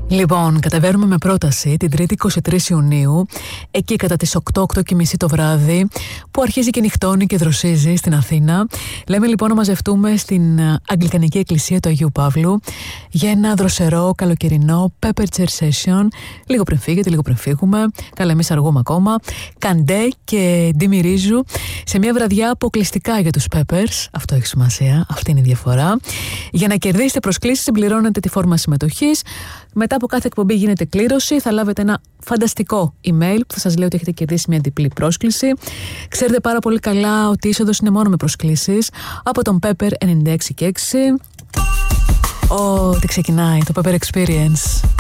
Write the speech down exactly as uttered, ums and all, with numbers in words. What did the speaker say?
Λοιπόν, κατεβαίνουμε με πρόταση την Τρίτη εικοστή τρίτη Ιουνίου, εκεί κατά τις οκτώ, οκτώ και μισή το βράδυ, που αρχίζει και νυχτώνει και δροσίζει στην Αθήνα. Λέμε λοιπόν να μαζευτούμε στην Αγγλικανική Εκκλησία του Αγίου Παύλου για ένα δροσερό καλοκαιρινό Pepper Chair Session. Λίγο πριν φύγετε, λίγο πριν φύγουμε. Καλά, εμείς αργούμε ακόμα. Καντέ και Ντίμι Ρίζου σε μια βραδιά αποκλειστικά για τους Peppers. Αυτό έχει σημασία, αυτή είναι η διαφορά. Για να κερδίσετε προσκλήσεις, συμπληρώνετε τη φόρμα συμμετοχής. Μετά από κάθε εκπομπή γίνεται κλήρωση. Θα λάβετε ένα φανταστικό email που θα σας λέει ότι έχετε κερδίσει μια διπλή πρόσκληση. Ξέρετε πάρα πολύ καλά ότι η είσοδος είναι μόνο με προσκλήσεις από τον Pepper ενενήντα έξι και έξι. Ότι ξεκινάει το Pepper Experience.